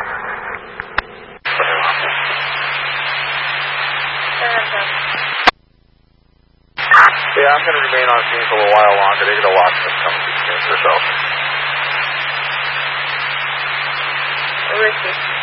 Yeah, I'm going to remain on scene for a little while longer. They're going to watch them come to the or so. Ricky.